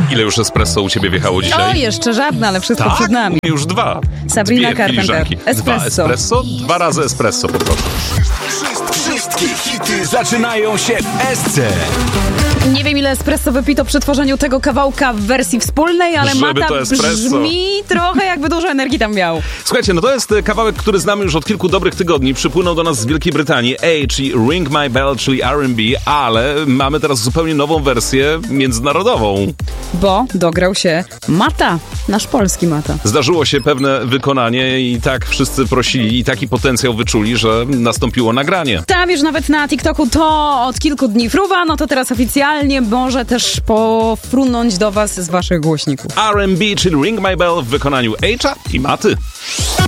Ile już espresso u ciebie wjechało dzisiaj? O, jeszcze żadne, ale wszystko przed nami. Już 2. Sabrina Dwie Carpenter. filiżanki. Espresso. 2 espresso? 2 razy espresso, poproszę. Wszystkie hity zaczynają się w Esce. Nie wiem, ile espresso wypito przy tworzeniu tego kawałka w wersji wspólnej, ale Żeby Mata to espresso. brzmi trochę jakby dużo energii tam miał. Słuchajcie, no to jest kawałek, który znamy już od kilku dobrych tygodni. Przypłynął do nas z Wielkiej Brytanii. czyli Ring My Bell, czyli R&B, ale mamy teraz zupełnie nową wersję międzynarodową. Bo dograł się Mata, nasz polski Mata. Zdarzyło się pewne wykonanie i tak wszyscy prosili i taki potencjał wyczuli, że nastąpiło nagranie. Tam już nawet na TikToku to od kilku dni fruwa, no to teraz oficjalnie może też pofrunąć do was z waszych głośników. R&B, czyli Ring My Bell w wykonaniu H'a i Maty.